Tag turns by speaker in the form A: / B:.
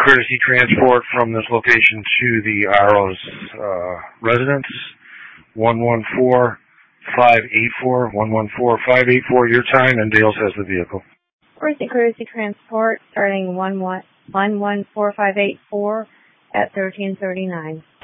A: courtesy transport from this location to the RO's residence. 114584, 114584, your time, and Dales has the vehicle.
B: Emergency courtesy transport starting 114584 at 1339.